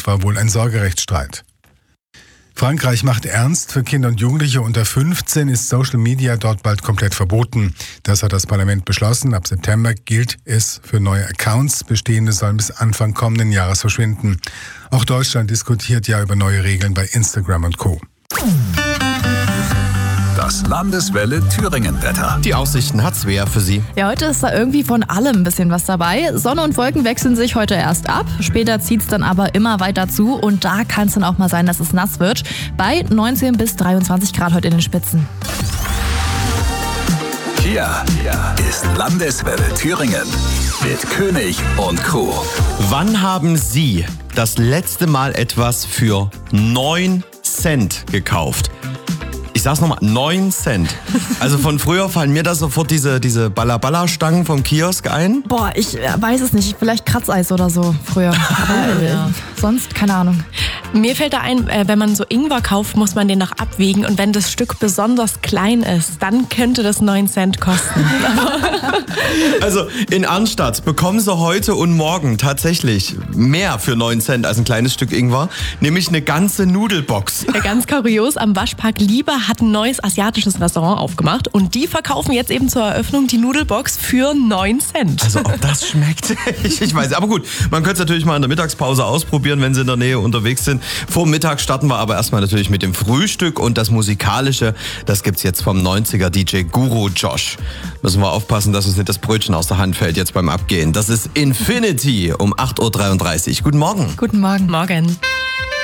Grund war wohl ein Sorgerechtsstreit. Frankreich macht ernst. Für Kinder und Jugendliche unter 15 ist Social Media dort bald komplett verboten. Das hat das Parlament beschlossen. Ab September gilt es für neue Accounts. Bestehende sollen bis Anfang kommenden Jahres verschwinden. Auch Deutschland diskutiert ja über neue Regeln bei Instagram und Co. Das Landeswelle Thüringen-Wetter. Die Aussichten hat Svea für Sie. Ja, heute ist da irgendwie von allem ein bisschen was dabei. Sonne und Wolken wechseln sich heute erst ab. Später zieht es dann aber immer weiter zu. Und da kann es dann auch mal sein, dass es nass wird. Bei 19 bis 23 Grad heute in den Spitzen. Hier ist Landeswelle Thüringen mit König und Crew. Wann haben Sie das letzte Mal etwas für 9 Cent gekauft? Ich sag's nochmal, 9 Cent. Also von früher fallen mir da sofort diese Balla-Balla-Stangen vom Kiosk ein. Boah, ich weiß es nicht. Vielleicht Kratzeis oder so früher. Aber sonst keine Ahnung. Mir fällt da ein, wenn man so Ingwer kauft, muss man den noch abwiegen. Und wenn das Stück besonders klein ist, dann könnte das 9 Cent kosten. Also in Arnstadt bekommen Sie heute und morgen tatsächlich mehr für 9 Cent als ein kleines Stück Ingwer. Nämlich eine ganze Nudelbox. Ja, ganz kurios, am Waschpark Liebe hat ein neues asiatisches Restaurant aufgemacht. Und die verkaufen jetzt eben zur Eröffnung die Nudelbox für 9 Cent. Also ob das schmeckt, ich weiß. Aber gut, man könnte es natürlich mal in der Mittagspause ausprobieren, wenn Sie in der Nähe unterwegs sind. Vor Mittag starten wir aber erstmal natürlich mit dem Frühstück und das Musikalische, das gibt's jetzt vom 90er DJ Guru Josh. Müssen wir aufpassen, dass uns nicht das Brötchen aus der Hand fällt jetzt beim Abgehen. Das ist Infinity um 8.33 Uhr. Guten Morgen. Guten Morgen. Morgen.